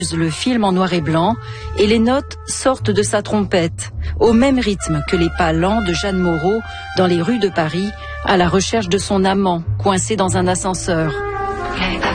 le film en noir et blanc et les notes sortent de sa trompette, au même rythme que les pas lents de Jeanne Moreau dans les rues de Paris à la recherche de son amant coincé dans un ascenseur.